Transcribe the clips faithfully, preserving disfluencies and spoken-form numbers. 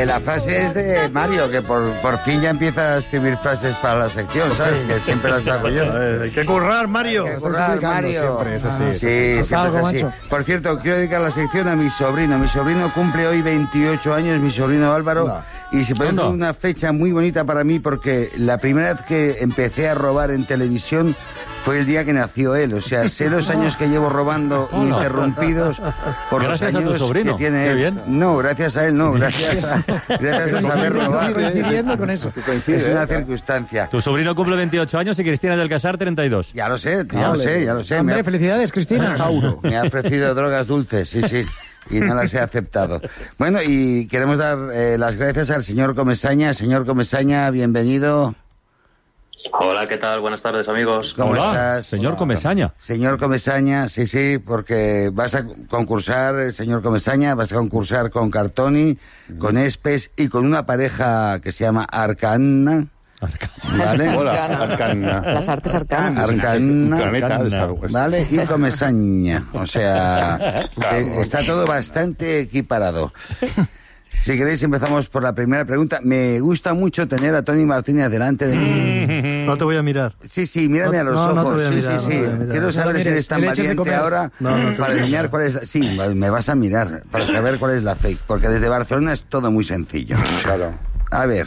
Eh, la frase es de Mario, que por, por fin ya empieza a escribir frases para la sección, ¿sabes? Que siempre las hago yo. Hay que currar, Mario. Hay que currar, Mario. Siempre es así. Sí, siempre es así. Por cierto, quiero dedicar la sección a mi sobrino. Mi sobrino cumple hoy veintiocho años, mi sobrino Álvaro. No. Y se puede hacer una fecha muy bonita para mí porque la primera vez que empecé a robar en televisión fue el día que nació él. O sea, sé los años que llevo robando oh, ininterrumpidos por gracias los años a tu sobrino. que tiene Qué él. Bien. No, gracias a él no, gracias a, gracias a saber robar. Coincidiendo con eso. Es una circunstancia. Tu sobrino cumple veintiocho años y Cristina del Casar treinta y dos. Ya lo sé, ya lo sé, ya lo sé. Hombre, felicidades, Cristina. Me ha ofrecido drogas dulces, sí, sí. Y no las he aceptado. Bueno, y queremos dar eh, las gracias al señor Comesaña. Señor Comesaña, bienvenido. Hola, ¿qué tal? Buenas tardes, amigos. ¿Cómo Hola, estás? Señor Comesaña. Señor Comesaña, sí, sí, porque vas a concursar, señor Comesaña, vas a concursar con Cartoni, con Espes y con una pareja que se llama Arcana. ¿Vale? Hola, Arcana. Las artes arcanas. Arcana. Planeta de Star Wars. ¿Vale? Y Comesaña. O sea, eh, está todo bastante equiparado. Si queréis, empezamos por la primera pregunta. Me gusta mucho tener a Tony Martínez delante de mí. No te voy a mirar. Sí, sí, mírame a los no, no ojos. te voy a sí, mirar, sí, no sí. te voy a mirar. Quiero saber si eres tan valiente ahora no, no para adivinar cuál es la... Sí, me vas a mirar para saber cuál es la fake. Porque desde Barcelona es todo muy sencillo. Claro. A ver.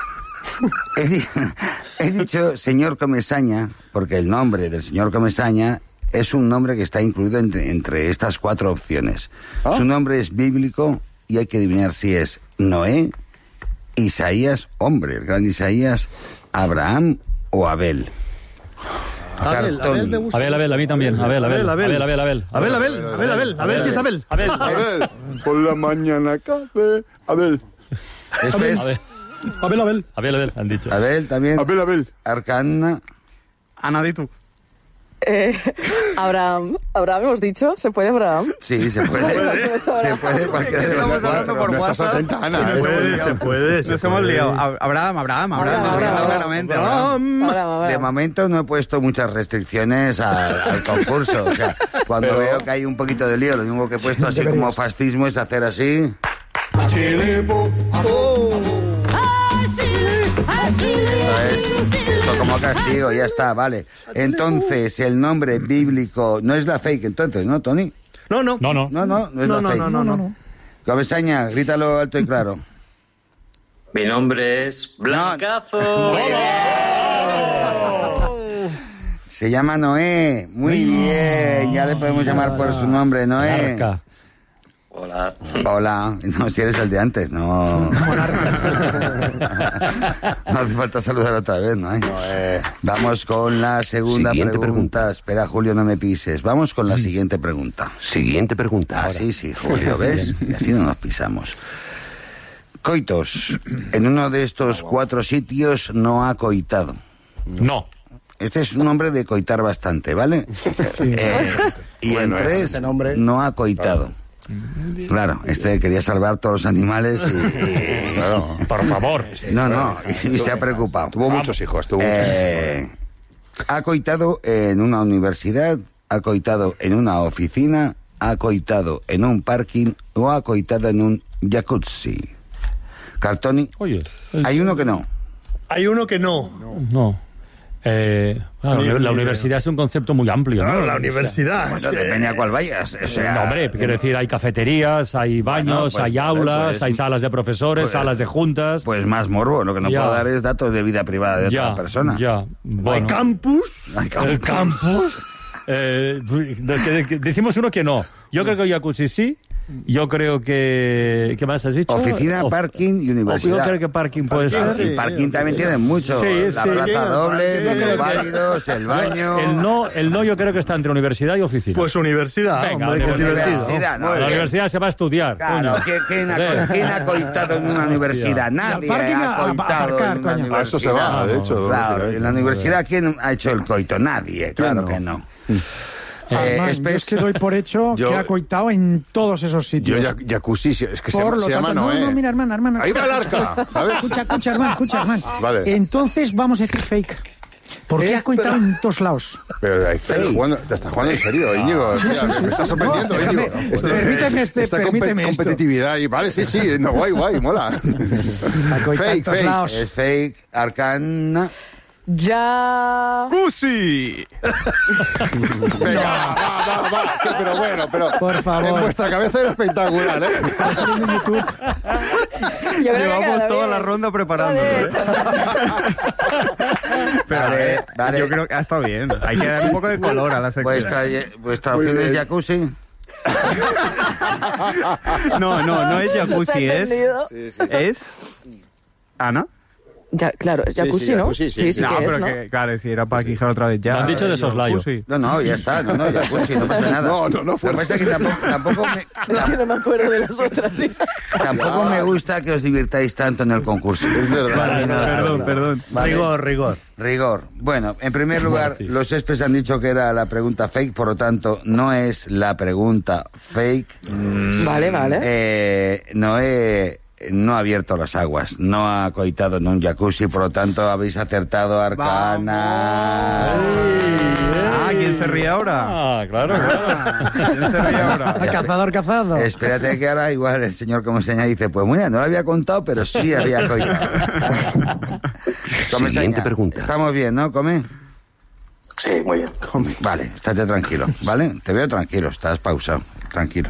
He, di- he dicho señor Comesaña porque el nombre del señor Comesaña es un nombre que está incluido entre, entre estas cuatro opciones. ¿Ah? Su nombre es bíblico y hay que adivinar si es Noé, Isaías, hombre, el gran Isaías, Abraham o Abel. Abel, Abel me gusta. Abel, Abel, a mí también. Abel, Abel, Abel, Abel, Abel. Abel, Abel, Abel, Abel, Abel, a ver si es Abel. Abel. A ver, por la mañana café. Abel. Este es Abel, Abel, Abel. Abel, Abel, han dicho. Abel también. Abel, Abel. Arcana. Ana, di tú. Eh, Abraham. ¿Abraham hemos dicho? ¿Se puede Abraham? Sí, se puede. Se puede cualquiera de Estamos los cuatro. hablando por No estás WhatsApp. atenta, Ana. Se ¿eh? puede, se puede. Nos hemos liado. Ab- Abraham, Abraham, Abraham. Abraham, Abraham, Abraham. claramente, Abraham. Abraham, Abraham. De momento no he puesto muchas restricciones al, al concurso. O sea, cuando Pero- veo que hay un poquito de lío, lo único que he puesto así como fascismo es hacer así. Esto es esto como castigo, ya está, vale. Entonces, el nombre bíblico no es la fake, entonces, ¿no, Tony? No, no. No, no. No, no, no es No, la no, fake. no, no, no. Comesaña, grítalo alto y claro. Mi nombre es Blancazo. Se llama Noé. Muy bien, ya le podemos llamar por su nombre, Noé. Arca. Hola. Hola, no, si eres el de antes, no. No hace falta saludar otra vez, ¿no? Eh, Vamos con la segunda Siguiente pregunta. pregunta. Espera, Julio, no me pises. Vamos con la siguiente pregunta. Siguiente pregunta. Ah, sí, sí, Julio, ¿ves? Y así no nos pisamos. Coitos, en uno de estos cuatro sitios no ha coitado. No. Este es un nombre de coitar bastante, ¿vale? Eh, y Bueno, en tres este nombre- no ha coitado. Claro, este quería salvar todos los animales y... y- Claro. Por favor. No, no, y, y se ha preocupado. Tuvo muchos hijos, tuvo muchos Eh, ha coitado en una universidad, ha coitado en una oficina, ha coitado en un parking o ha coitado en un jacuzzi. Cartoni, Oye. el- hay uno que no. Hay uno que no. No. Eh, claro, Ni- la ni universidad es un concepto muy amplio, ¿no? Claro, la O sea, universidad. Bueno, es que- depende a cuál vayas. O sea, No, hombre, quiero decir, hay cafeterías, hay baños, pues, hay aulas, pues, hay salas de profesores, pues, salas de juntas. Pues más morbo, lo que no Ya. puedo dar es datos de vida privada de ya, otra persona. ya. Hay Bueno, campus. Ay, el campus. Eh, de- que- que- decimos uno que no. Yo creo que jacuzzi sí. Yo creo que... ¿Qué más has dicho? Oficina, Of- parking y universidad. Yo creo que parking puede Parking, ser. El parking también tiene mucho. Sí, la sí. plaza El doble, parking, los yo creo que- válidos, el baño. El no, el no yo creo que está entre universidad y oficina. Pues universidad, Venga, hombre, que es universidad. divertido. Universidad, ¿no? la Bien. universidad se va a estudiar. Claro, coño. ¿quién, quién Joder. ha, quién ha coitado en una universidad? Nadie parking a- ha a coitado aparcar, en una coño. universidad. A eso se va, de hecho. Claro, en la universidad, ¿quién ha hecho el coito? Nadie, claro no? que no. Eh, Eh, yo Espes- es que doy por hecho Yo- que ha coitado en todos esos Yo, sitios. ya- jacuzzi, es que se, Por llama- lo se llama tanto, Noé. no, no, mira, hermana, hermana. Ahí va el arca, ¿sabes? Escucha, escucha, hermano, escucha, hermano. Vale. Entonces vamos a decir fake. ¿Por qué has coitado en todos lados? Pero ahí estás jugando, te estás jugando en serio, Íñigo. Sí, sí, Mira, sí. Me estás sorprendiendo, No, Íñigo. déjame, Este- permíteme este- esta compe- permíteme esto. competitividad y vale, sí, sí, no, guay, guay, mola. Ha coitado en Fake, todos fake. lados. Es fake, arcana. Ya... ¡Cusi! Venga, va, va, va. Que- Pero bueno, pero Por favor. en vuestra cabeza era espectacular, ¿eh? Está saliendo en YouTube. Yo creo que Llevamos queda toda bien. la ronda preparándonos, ¿eh? Pero, a Vale, ver, vale. yo creo que ha estado bien. Hay que dar un poco de color a la sección. Vuestra, vuestra Muy opción es bien. jacuzzi. No, no, no es No se ha jacuzzi, es... entendido. Sí, sí. ¿Es? ¿Ana? Ya, claro, es jacuzzi, sí, ¿no? jacuzzi, sí, sí, sí. no, que pero es, ¿no? que, claro, si era para quijar otra vez ya. Me han dicho de eh, soslayo. jacuzzi. No, no, ya está, no, no, jacuzzi, no pasa nada. No, no, no, Lo que fuerza. pasa es que tampoco, tampoco, me, Es que no me acuerdo de las otras. ¿sí? tampoco me gusta que os divirtáis tanto en el concurso. Es verdad. Perdón, perdón. Vale. Rigor, rigor. Rigor. Bueno, en primer lugar, Mortis. los experts han dicho que era la pregunta fake, por lo tanto, no es la pregunta fake. Vale, vale. Eh, Noé no ha abierto las aguas, no ha coitado en un jacuzzi, por lo tanto, habéis acertado, Arcana. Ah, ¿quién se ríe ahora? Ah, claro, claro. ¿Quién se ríe ahora? Cazador, cazado. Espérate que ahora igual el señor como seña dice, pues mira, no lo había contado, pero sí había coitado. Come, Siguiente seña. pregunta. Estamos bien, ¿no? Come. Sí, muy bien. Come. Vale, estate tranquilo, ¿vale? Te veo tranquilo, estás pausado, tranquilo.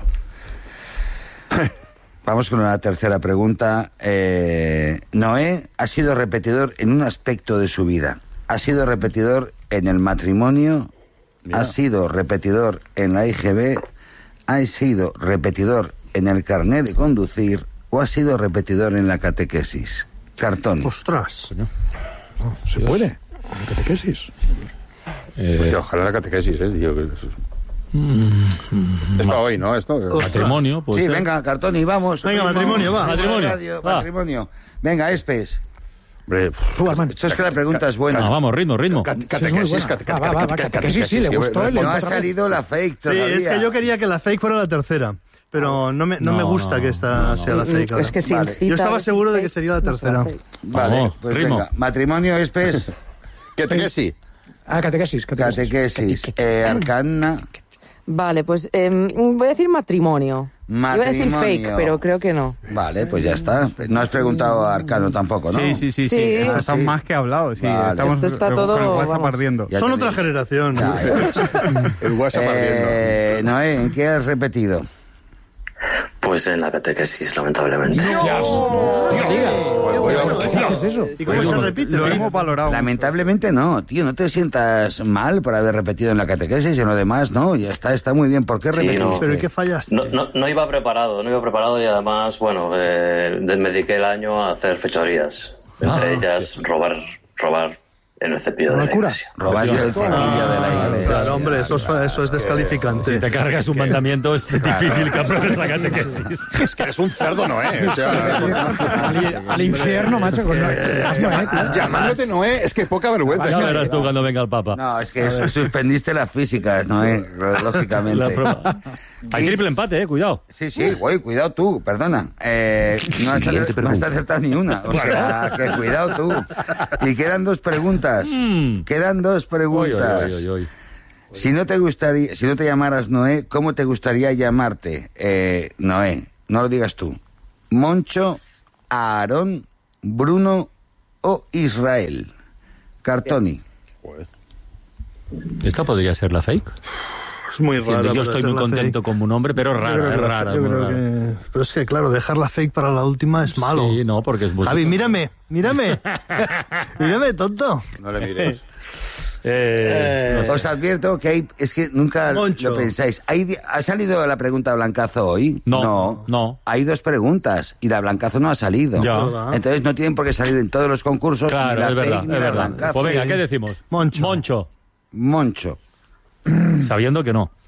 Vamos con la tercera pregunta. Eh, Noé ha sido repetidor en un aspecto de su vida. Ha sido repetidor en el matrimonio, ha sido repetidor en la I G B, ha sido repetidor en el carnet de conducir o ha sido repetidor en la catequesis. Cartón. Ostras. ¿Se puede? ¿Catequesis? Eh, Hostia, ojalá la catequesis, ¿eh? Tío, que eso es... Es para hoy, ¿no? Esto. matrimonio, pues. Sí, venga, Cartoni, vamos. Venga, Ritmo, matrimonio, va. ritmo de Matrimonio, radio, va. matrimonio. Venga, Espes. Hombre, Tú, Armando. Esto es que la pregunta es buena. No, vamos, ritmo, ritmo. cat- Sí, es muy catequesis, buena. cate- Va, va, va, cate- catequesis, sí, le catequesis, gustó, le No ha otra vez. salido la fake Sí, todavía. es que yo quería que la fake fuera la tercera. Pero no me, no me No, gusta no, que esta sea la fake ahora. Es que sin Vale. cita, Yo estaba es seguro de fake, que sería la no será tercera. fake. Vale, Vamos, pues ritmo. venga. Matrimonio, Espes. Catequesis. Ah, catequesis. Catequesis. Catequesis. Eh, Arcana. Vale, pues em, voy a decir matrimonio. Iba a decir Matrimonio. fake, pero creo que no. Vale, pues ya está. No has preguntado a Arcano tampoco, ¿no? Sí, sí, sí, sí. Sí. Esto Ah, está sí. más que hablado. Sí, Vale. estamos Esto está con todo, el WhatsApp vamos. ardiendo. Ya Son te otra digo. generación. Ya, ya. El WhatsApp ardiendo. Eh, Noé, ¿en qué has repetido? Pues en la catequesis, lamentablemente. No digas. ¿Qué es eso? ¿Y cómo se repite? Lo hemos valorado. Lamentablemente no, tío, no te sientas mal por haber repetido en la catequesis y en lo demás, no, ya está, está muy bien. ¿Por qué Sí, repetiste? no. ¿Pero en qué fallaste? No, no, no iba preparado, no iba preparado y además, bueno, eh, de- me dediqué el año a hacer fechorías. Entre Ah, ellas, robar, robar en el cepillo de la Locura. iglesia. Robaste el cepillo de la iglesia. Claro, hombre, eso es, eso es Si descalificante. te cargas un mandamiento, es difícil que apruebes la catequesis. Es que eres un cerdo, Noé. O sea, Al, al infierno, macho. Con no, es Noé, tío. llamándote Noé, es que poca vergüenza. Ya Es que- verás tú cuando venga el Papa. No, es que suspendiste las físicas, ¿no? Eh? Lógicamente. La prueba. Hay triple empate, eh, cuidado. Sí, sí, güey, cuidado tú, perdona. Eh, no, has acer- no has acertado ni una. O sea, que cuidado tú. Y quedan dos preguntas. Mm. Quedan dos Oy, preguntas. oy, oy, oy. Si no te gustaría, si no te llamaras Noé, ¿cómo te gustaría llamarte? Eh, Noé, no lo digas tú. Moncho, Aarón, Bruno o Israel. Cartoni. Esta podría ser la fake. Es muy Siendo raro. yo estoy muy contento con un nombre, pero Yo creo rara, que es la- rara. yo muy creo rara. que- Pero es que, claro, dejar la fake para la última es malo. Sí, no, porque es música. Javi, mírame, mírame. mírame, tonto. No le mires. Eh, Os advierto que hay, es que nunca Moncho. lo pensáis. Hay di- ¿Ha salido la pregunta Blancazo hoy? No, no. Hay dos preguntas y la Blancazo no ha salido. Ya. ¿Verdad? Entonces no tienen por qué salir en todos los concursos claro, ni la es fake verdad, ni es la verdad. Blancazo. Pues venga, Sí. ¿qué decimos? Moncho. Moncho. Moncho. Sabiendo que no.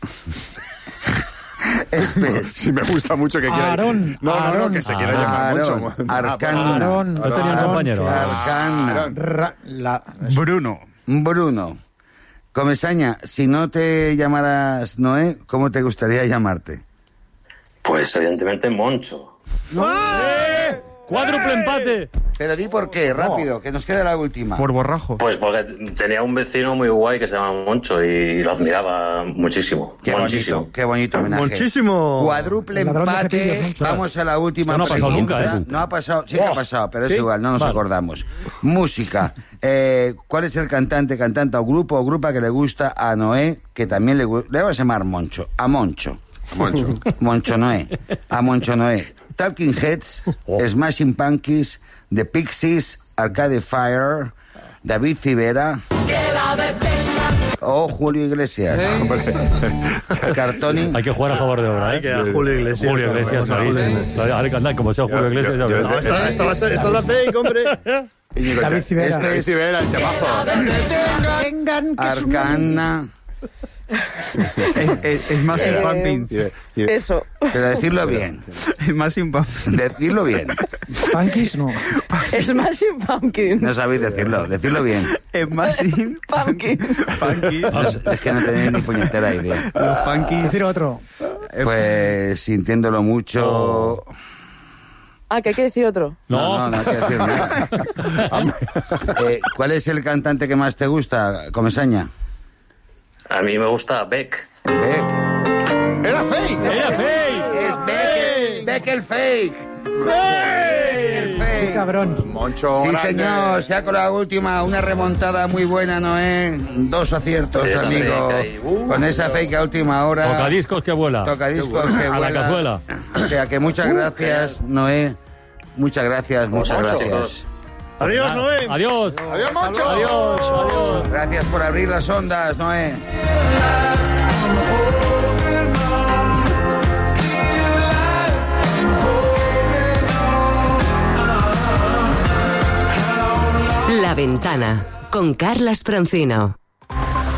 Espes. Sí, me gusta mucho que quiera. Aarón, No, no, no, Aarón. que se quiera llamar Aarón, mucho. Arcana. Aarón, No tenía un Aarón, compañero. que- Arcana. Aarón. Ra- la- Bruno. Bruno. Comesaña, si no te llamaras Noé, ¿cómo te gustaría llamarte? Pues evidentemente Moncho. ¡Eh! ¡Cuádruple empate! Pero di por qué, rápido, que nos queda la última. Por borrajo. Pues porque tenía un vecino muy guay que se llama Moncho y lo admiraba muchísimo. Qué muchísimo. bonito, qué bonito homenaje. Muchísimo. Cuádruple Ladrón de empate. cepillos, Moncho. Vamos a la última Esto no ha pasado pregunta. nunca, ¿eh? No ha pasado, sí que ha pasado, pero ¿Sí? es igual, no nos Vale. acordamos. Música. Eh, ¿Cuál es el cantante, cantante o grupo o grupa que le gusta a Noé, que también le gusta? Le vamos a llamar Moncho. A Moncho. Moncho. Moncho Noé. A Moncho Noé. Talking Heads, Smashing Pumpkins, The Pixies, Arcade Fire, David Civera o Julio Iglesias. Cartoni. Hay que jugar a favor de obra, Hay ¿eh? que a Julio Iglesias. Julio Iglesias, Vamos a Julio clarísimo. Iglesias. Ahora que andar, como sea Julio Yo- Iglesias, yo- ya yo- ves. No, esta, esta, va a ser- esta es la fake, hombre. Íñigo, David te- Civera. Este David es Civera, el temazo. Vengan, que es un Arcana. Es, es, es más Eh, Pumpkins. Cibe- Cibe- Eso. Pero decirlo bien. Es más Pumpkins. Decirlo bien. Punkis, no. Smashing Pumpkins. No sabéis decirlo. Decirlo bien. Es más Pumpkins. Pumpkins. Es que no tenéis ni puñetera idea. Los Pumpkins. Decir otro. Pues sintiéndolo mucho. Ah, que hay que decir otro. No, no, No, no hay que decir nada. Eh, ¿Cuál es el cantante que más te gusta, Comesaña? A mí me gusta Beck. Beck. ¡Era fake! ¡Era fake! Es Beck, Beck el fake. Beck el Qué fake. cabrón. Moncho Sí, grande. señor, se ha con la última, una remontada muy buena, Noé. Dos aciertos, Esa amigo. fake ahí, uh, Con esa fake a última hora. Tocadiscos que vuela. Tocadiscos que A la vuela. cazuela. O sea que muchas gracias, Noé. Muchas gracias, muchas Moncho, gracias. Adiós, Noé. Adiós. ¡Adiós, Moncho! Adiós. Adiós. Gracias por abrir las ondas, Noé. La Ventana con Carlas Francino.